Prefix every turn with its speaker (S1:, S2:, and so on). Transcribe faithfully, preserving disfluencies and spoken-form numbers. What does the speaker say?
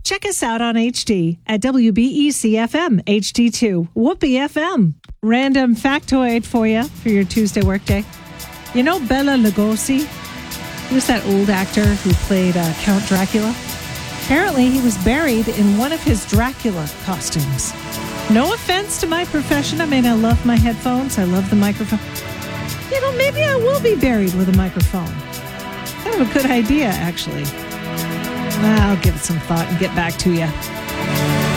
S1: Check us out on H D at W B E C F M H D two, Whoopee F M. Random factoid for you for your Tuesday workday. You know Bela Lugosi? He was that old actor who played uh, Count Dracula. Apparently, he was buried in one of his Dracula costumes. No offense to my profession. I mean, I love my headphones. I love the microphone. You know, maybe I will be buried with a microphone. Kind of a good idea, actually. I'll give it some thought and get back to you.